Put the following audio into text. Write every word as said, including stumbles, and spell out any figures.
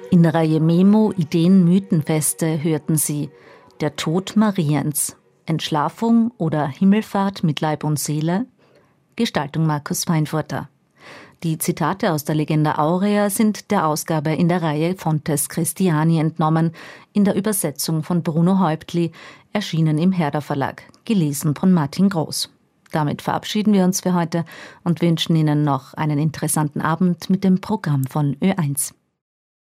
In der Reihe Memo Ideen Mythenfeste hörten Sie Der Tod Mariens, Entschlafung oder Himmelfahrt mit Leib und Seele, Gestaltung Markus Feinfurter. Die Zitate aus der Legenda Aurea sind der Ausgabe in der Reihe Fontes Christiani entnommen, in der Übersetzung von Bruno Häuptli, erschienen im Herder Verlag, gelesen von Martin Groß. Damit verabschieden wir uns für heute und wünschen Ihnen noch einen interessanten Abend mit dem Programm von Ö eins.